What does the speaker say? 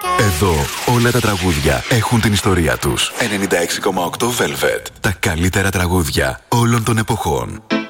Εδώ όλα τα τραγούδια έχουν την ιστορία τους. 96,8 Velvet. Τα καλύτερα τραγούδια όλων των εποχών.